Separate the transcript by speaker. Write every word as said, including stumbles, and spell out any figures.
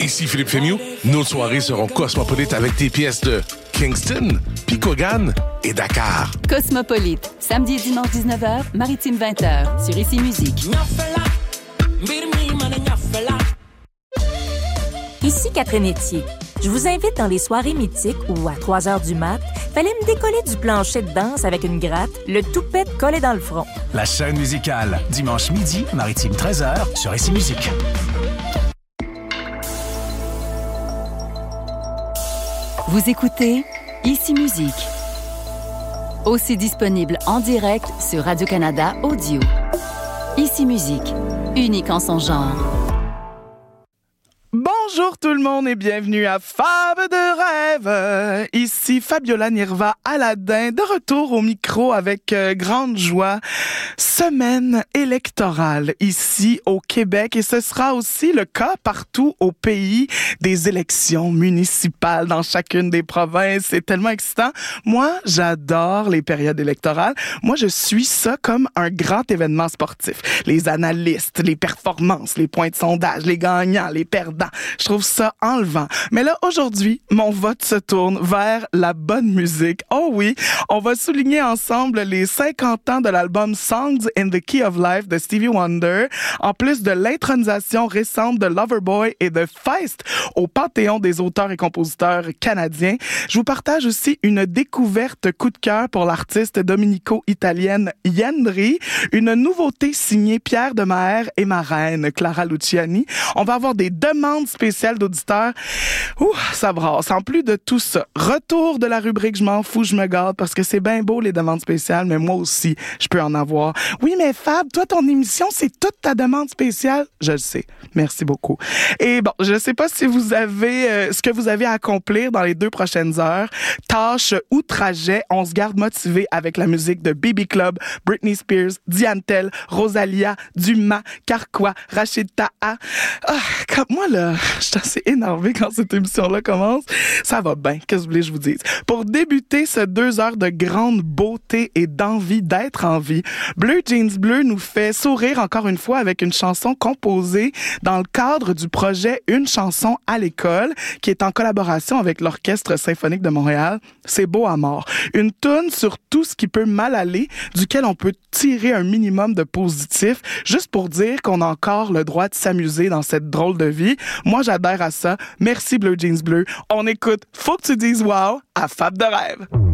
Speaker 1: Ici Philippe Fémieux. Nos soirées seront cosmopolites avec des pièces de Kingston, Picogan et Dakar.
Speaker 2: Cosmopolite, samedi et dimanche dix-neuf heures, Maritime vingt heures, sur Ici Musique.
Speaker 3: Ici Catherine Etier. Je vous invite dans les soirées mythiques où, à trois heures du mat', fallait me décoller du plancher de danse avec une gratte, le toupette collé dans le front.
Speaker 4: La chaîne musicale, dimanche midi, Maritime treize heures, sur Ici Musique.
Speaker 2: Vous écoutez Ici Musique. Aussi disponible en direct sur Radio-Canada Audio. Ici Musique, unique en son genre.
Speaker 5: Bonjour tout le monde et bienvenue à Fab de rêve. Ici Fabiola Nirva Aladin, de retour au micro avec euh, grande joie. Semaine électorale ici au Québec et ce sera aussi le cas partout au pays, des élections municipales dans chacune des provinces. C'est tellement excitant. Moi, j'adore les périodes électorales. Moi, je suis ça comme un grand événement sportif. Les analystes, les performances, les points de sondage, les gagnants, les perdants. Je trouve ça enlevant. Mais là, aujourd'hui, mon vote se tourne vers la bonne musique. Oh oui, on va souligner ensemble les cinquante ans de l'album Songs in the Key of Life de Stevie Wonder, en plus de l'intronisation récente de Loverboy et de Feist au Panthéon des auteurs et compositeurs canadiens. Je vous partage aussi une découverte coup de cœur pour l'artiste dominico-italienne Yandri, une nouveauté signée Pierre de Maher et ma reine Clara Luciani. On va avoir des demandes spéciales d'auditeurs. Ouh, ça brasse. En plus de tout ça, retour de la rubrique Je m'en fous, je me garde, parce que c'est bien beau les demandes spéciales, mais moi aussi, je peux en avoir. Oui, mais Fab, toi, ton émission, c'est toute ta demande spéciale. Je le sais. Merci beaucoup. Et bon, je sais pas si vous avez euh, ce que vous avez à accomplir dans les deux prochaines heures. Tâches ou trajets, on se garde motivé avec la musique de B B Club, Britney Spears, Diane Tell, Rosalia, Dumas, Carquois, Rachid Taha. Ah, comme moi, là, je suis assez énervée quand cette émission-là commence. Ça va bien, qu'est-ce que vous voulez que je vous dise? Pour débuter ce deux heures de grande beauté et d'envie d'être en vie, Bleu Jeans Bleu nous fait sourire encore une fois avec une chanson composée dans le cadre du projet Une chanson à l'école, qui est en collaboration avec l'Orchestre symphonique de Montréal. C'est beau à mort. Une toune sur tout ce qui peut mal aller, duquel on peut tirer un minimum de positif, juste pour dire qu'on a encore le droit de s'amuser dans cette drôle de vie. Moi, j'adhère à ça. Merci Bleu Jeans Bleu. On écoute Faut que tu dises wow à Fab de rêve.